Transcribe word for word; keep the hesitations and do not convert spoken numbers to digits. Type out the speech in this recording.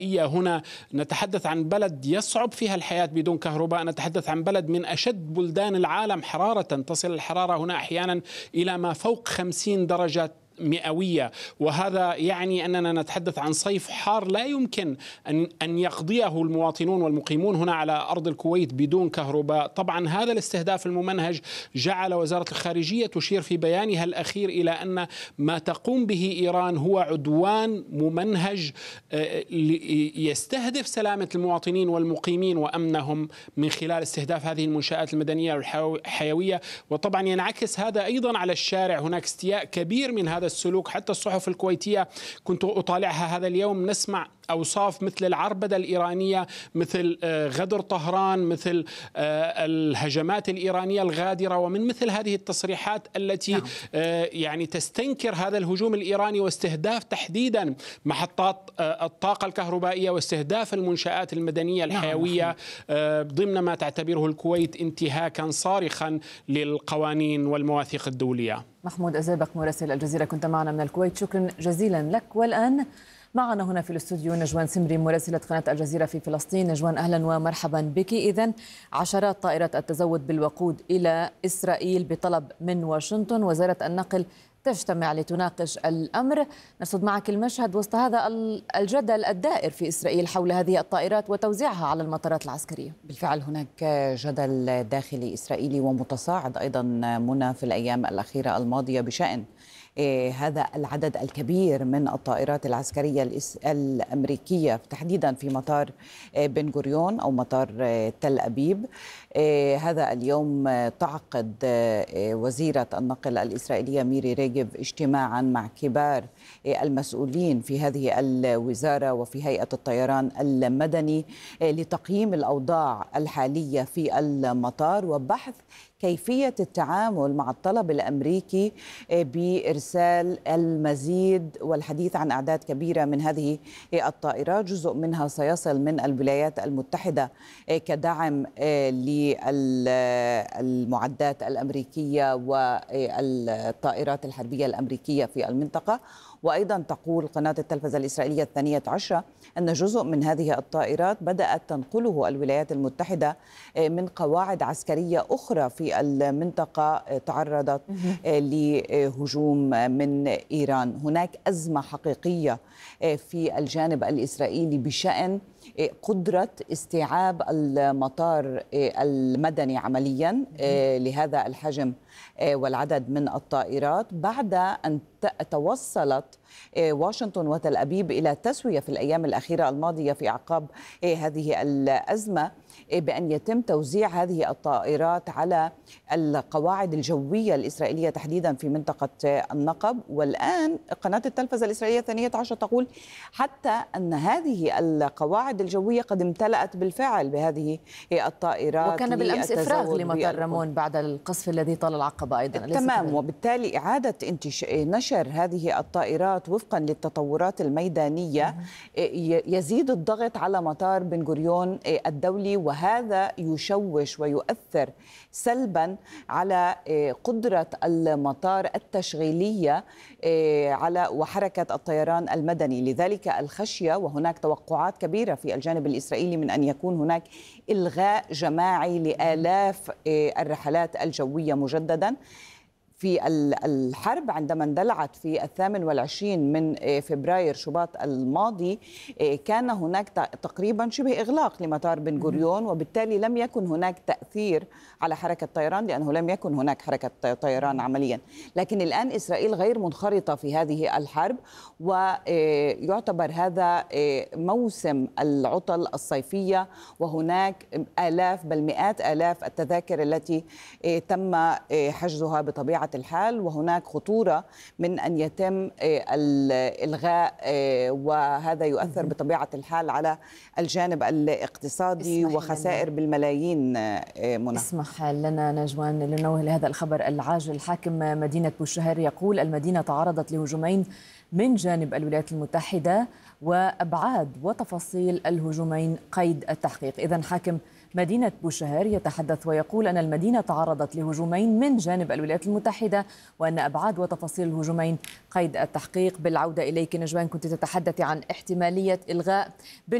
هنا نتحدث عن بلد يصعب فيها الحياة بدون كهرباء، نتحدث عن بلد من أشد بلدان العالم حرارة، تصل الحرارة هنا أحيانا إلى ما فوق خمسين درجة مئوية، وهذا يعني أننا نتحدث عن صيف حار لا يمكن أن أن يقضيه المواطنون والمقيمون هنا على أرض الكويت بدون كهرباء. طبعا هذا الاستهداف الممنهج جعل وزارة الخارجية تشير في بيانها الأخير إلى أن ما تقوم به إيران هو عدوان ممنهج يستهدف سلامة المواطنين والمقيمين وأمنهم من خلال استهداف هذه المنشآت المدنية والحيوية. وطبعا ينعكس هذا أيضا على الشارع، هناك استياء كبير من هذا السلوك. حتى الصحف الكويتية كنت أطالعها هذا اليوم نسمع أوصاف مثل العربدة الإيرانية، مثل غدر طهران، مثل الهجمات الإيرانية الغادرة، ومن مثل هذه التصريحات التي نعم. يعني تستنكر هذا الهجوم الإيراني واستهداف تحديدا محطات الطاقة الكهربائية واستهداف المنشآت المدنية الحيوية نعم. ضمن ما تعتبره الكويت انتهاكا صارخا للقوانين والمواثيق الدولية. محمود أزابق مراسل الجزيرة كنت معنا من الكويت، شكرا جزيلا لك. والآن معنا هنا في الاستوديو نجوان سمري مراسلة قناة الجزيرة في فلسطين. نجوان أهلا ومرحبا بك. إذن عشرات طائرات التزود بالوقود إلى إسرائيل بطلب من واشنطن، وزارة النقل تجتمع لتناقش الأمر. نرصد معك المشهد وسط هذا الجدل الدائر في إسرائيل حول هذه الطائرات وتوزيعها على المطارات العسكرية. بالفعل هناك جدل داخلي إسرائيلي ومتصاعد أيضا منى في الأيام الأخيرة الماضية بشأن هذا العدد الكبير من الطائرات العسكرية الأمريكية تحديدا في مطار بن غوريون أو مطار تل أبيب. هذا اليوم تعقد وزيرة النقل الإسرائيلية ميري ريجيف اجتماعا مع كبار المسؤولين في هذه الوزارة وفي هيئة الطيران المدني لتقييم الأوضاع الحالية في المطار وبحث كيفية التعامل مع الطلب الأمريكي بإرسال المزيد والحديث عن أعداد كبيرة من هذه الطائرات. جزء منها سيصل من الولايات المتحدة كدعم للمعدات الأمريكية والطائرات الحربية الأمريكية في المنطقة. وأيضا تقول قناة التلفزة الإسرائيلية الثانية عشرة أن جزء من هذه الطائرات بدأت تنقله الولايات المتحدة من قواعد عسكرية أخرى في المنطقة تعرضت لهجوم من إيران. هناك أزمة حقيقية في الجانب الإسرائيلي بشأن قدرة استيعاب المطار المدني عمليا لهذا الحجم والعدد من الطائرات بعد أن توصلت واشنطن وتل أبيب إلى تسوية في الأيام الأخيرة الماضية في أعقاب هذه الأزمة بأن يتم توزيع هذه الطائرات على القواعد الجوية الإسرائيلية تحديدا في منطقة النقب. والآن قناة التلفزة الإسرائيلية الثانية عشر تقول حتى أن هذه القواعد الجوية قد امتلأت بالفعل بهذه الطائرات، وكان بالأمس إفراغ لمطار رمون بعد القصف الذي طال العقبة أيضا. تمام، وبالتالي إعادة انتش... نشر هذه الطائرات وفقا للتطورات الميدانية يزيد الضغط على مطار بن غوريون الدولي، وهذا يشوش ويؤثر سلبا على قدرة المطار التشغيلية على وحركة الطيران المدني. لذلك الخشية وهناك توقعات كبيرة في الجانب الإسرائيلي من أن يكون هناك إلغاء جماعي لآلاف الرحلات الجوية مجددا. في الحرب عندما اندلعت في الثامن والعشرين من فبراير شباط الماضي كان هناك تقريبا شبه إغلاق لمطار بن غوريون، وبالتالي لم يكن هناك تأثير على حركة طيران لأنه لم يكن هناك حركة طيران عمليا. لكن الآن إسرائيل غير منخرطة في هذه الحرب، ويعتبر هذا موسم العطل الصيفية، وهناك آلاف بل مئات آلاف التذاكر التي تم حجزها بطبيعة الحال، وهناك خطورة من أن يتم الإلغاء، وهذا يؤثر بطبيعة الحال على الجانب الاقتصادي وخسائر بالملايين. منى اسمح لنا نجوان لننوه لهذا الخبر العاجل. حاكم مدينة بوشهر يقول المدينة تعرضت لهجومين من جانب الولايات المتحدة وأبعاد وتفاصيل الهجومين قيد التحقيق. إذن حاكم مدينة بوشهر يتحدث ويقول أن المدينة تعرضت لهجومين من جانب الولايات المتحدة وأن أبعاد وتفاصيل الهجومين قيد التحقيق. بالعودة إليك نجوان، كنت تتحدث عن احتمالية إلغاء